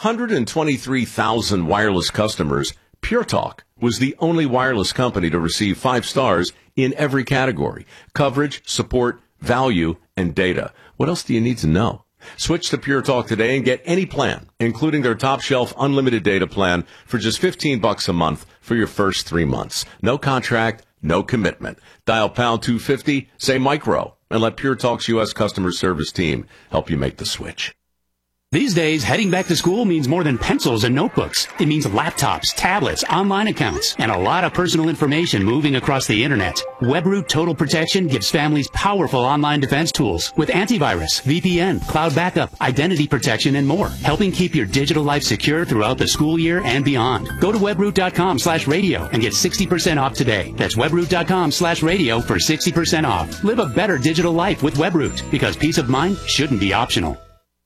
123,000 wireless customers, Pure Talk was the only wireless company to receive 5 stars in every category: coverage, support, value, and data. What else do you need to know? Switch to Pure Talk today and get any plan, including their top shelf unlimited data plan, for just $15 a month for your first 3 months. No contract, no commitment. Dial pound 250, say micro, and let Pure Talk's U.S. customer service team help you make the switch. These days, heading back to school means more than pencils and notebooks. It means laptops, tablets, online accounts, and a lot of personal information moving across the internet. WebRoot Total Protection gives families powerful online defense tools with antivirus, VPN, cloud backup, identity protection, and more, helping keep your digital life secure throughout the school year and beyond. Go to webroot.com/radio and get 60% off today. That's webroot.com/radio for 60% off. Live a better digital life with WebRoot, because peace of mind shouldn't be optional.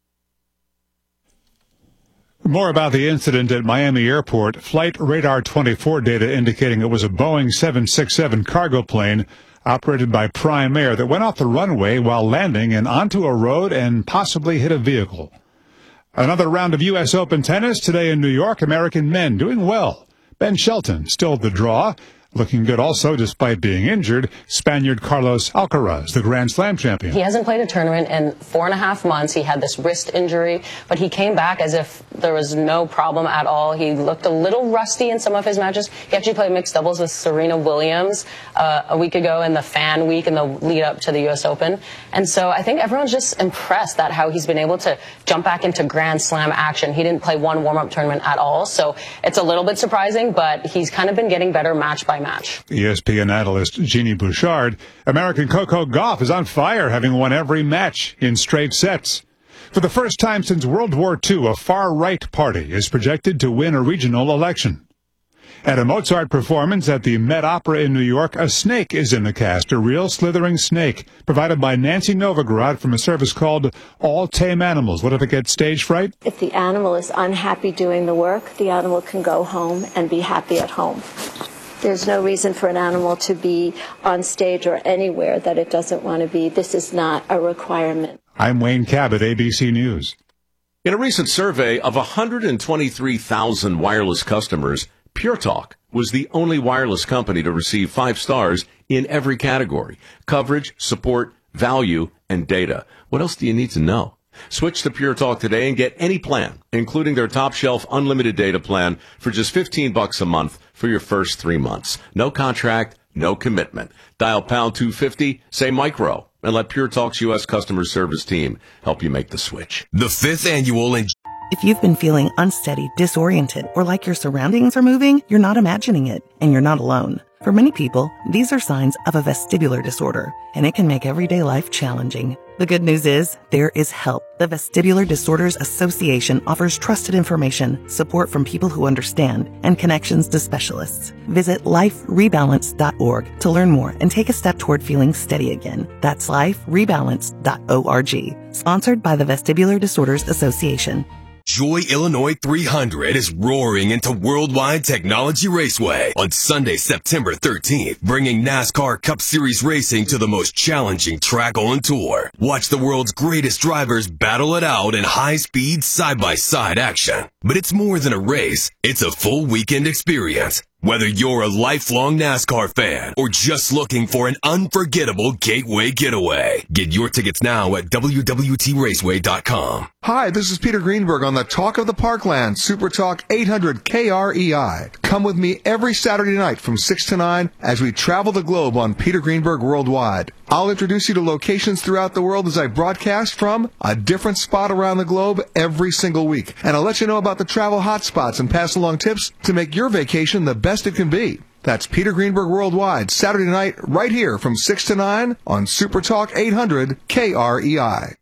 More about the incident at Miami Airport. Flight Radar 24 data indicating it was a Boeing 767 cargo plane operated by Prime Air that went off the runway while landing and onto a road and possibly hit a vehicle. Another round of U.S. Open tennis today in New York. American men doing well. Ben Shelton still the draw. Looking good also despite being injured. Spaniard Carlos Alcaraz, the Grand Slam champion. He hasn't played a tournament in 4.5 months. He had this wrist injury, but he came back as if there was no problem at all. He looked a little rusty in some of his matches. He actually played mixed doubles with Serena Williams a week ago in the fan week in the lead up to the U.S. Open. And so I think everyone's just impressed at how he's been able to jump back into Grand Slam action. He didn't play one warm-up tournament at all, so it's a little bit surprising, but he's kind of been getting better match by match. ESPN analyst Jeannie Bouchard. American Coco Gauff is on fire, having won every match in straight sets. For the first time since World War II, a far-right party is projected to win a regional election. At a Mozart performance at the Met Opera in New York, a snake is in the cast, a real slithering snake, provided by Nancy Novograd from a service called All Tame Animals. What if it gets stage fright? If the animal is unhappy doing the work, the animal can go home and be happy at home. There's no reason for an animal to be on stage or anywhere that it doesn't want to be. This is not a requirement. I'm Wayne Cabot, ABC News. In a recent survey of 123,000 wireless customers, Pure Talk was the only wireless company to receive 5 stars in every category: coverage, support, value, and data. What else do you need to know? Switch to Pure Talk today and get any plan, including their top shelf unlimited data plan, for just $15 a month for your first 3 months. No contract, no commitment. Dial pound 250, say micro, and let Pure Talk's U.S. customer service team help you make the switch. The 5th annual If you've been feeling unsteady, disoriented, or like your surroundings are moving, you're not imagining it, and you're not alone. For many people, these are signs of a vestibular disorder, and it can make everyday life challenging. The good news is, there is help. The Vestibular Disorders Association offers trusted information, support from people who understand, and connections to specialists. Visit liferebalance.org to learn more and take a step toward feeling steady again. That's liferebalance.org. Sponsored by the Vestibular Disorders Association. Joy Illinois 300 is roaring into Worldwide Technology Raceway on Sunday, September 13th, bringing NASCAR Cup Series racing to the most challenging track on tour. Watch the world's greatest drivers battle it out in high-speed, side-by-side action. But it's more than a race. It's a full weekend experience. Whether you're a lifelong NASCAR fan or just looking for an unforgettable gateway getaway, get your tickets now at www.raceway.com. Hi, this is Peter Greenberg on the Talk of the Parkland, Super Talk 800 KREI. Come with me every Saturday night from 6 to 9 as we travel the globe on Peter Greenberg Worldwide. I'll introduce you to locations throughout the world as I broadcast from a different spot around the globe every single week. And I'll let you know about the travel hotspots and pass along tips to make your vacation the best it can be. That's Peter Greenberg Worldwide, Saturday night, right here from 6 to 9 on Super Talk 800 KREI.